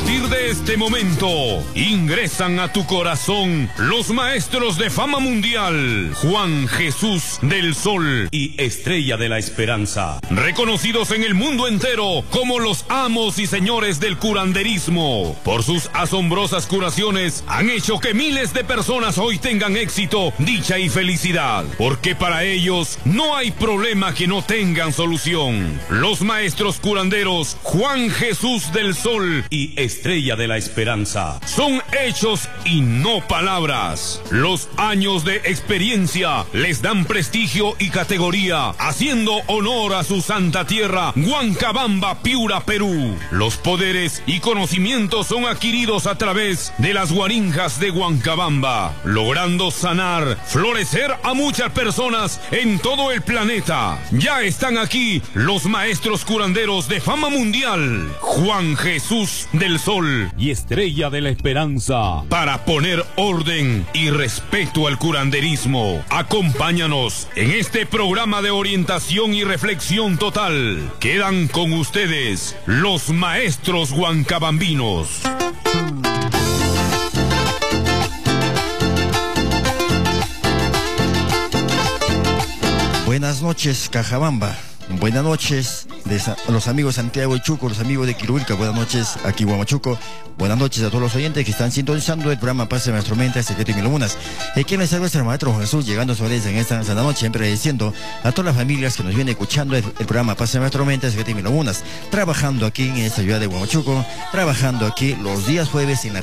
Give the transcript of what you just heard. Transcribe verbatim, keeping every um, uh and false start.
partir de este momento, ingresan a tu corazón los maestros de fama mundial, Juan Jesús del Sol y Estrella de la Esperanza, reconocidos en el mundo entero como los amos y señores del curanderismo. Por sus asombrosas curaciones han hecho que miles de personas hoy tengan éxito, dicha y felicidad, porque para ellos no hay problema que no tengan solución. Los maestros curanderos Juan Jesús del Sol y Estrella de la Esperanza son hechos y no palabras. Los años de experiencia les dan prestigio y categoría, haciendo honor a su santa tierra, Huancabamba, Piura, Perú. Los poderes y conocimientos son adquiridos a través de las guarinjas de Huancabamba, logrando sanar, florecer a muchas personas en todo el planeta. Ya están aquí los maestros curanderos de fama mundial, Juan Jesús del Sol y Estrella de la Esperanza, para poner orden y respeto al curanderismo. Acompáñanos en este programa de orientación y reflexión total. Quedan con ustedes los maestros huancabambinos. Buenas noches, Cajabamba. Buenas noches de los amigos de Santiago y Chuco, los amigos de Quiruilca. Buenas noches aquí Huamachuco. Buenas noches a todos los oyentes que están sintonizando el programa Paz de nuestro mente, Secreto y Mil Lunas. Eh, quien les salva es el maestro Juan Jesús, llegando a su vez en esta santa noche, siempre diciendo a todas las familias que nos vienen escuchando el, el programa Paz de nuestro mente, Secreto y Mil Lunas, trabajando aquí en esta ciudad de Huamachuco, trabajando aquí los días jueves en la